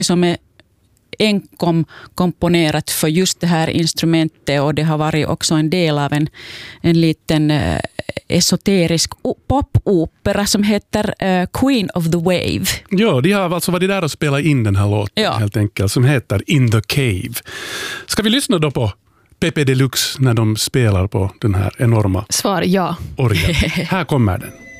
som är enkom komponerat för just det här instrumentet, och det har varit också en del av en liten esoterisk popopera som heter Queen of the Wave. Ja, de har alltså varit där och spelat in den här låten helt enkelt, som heter In the Cave. Ska vi lyssna då på Pepe Deluxe när de spelar på den här enorma Svar ja. orgeln? Här kommer den.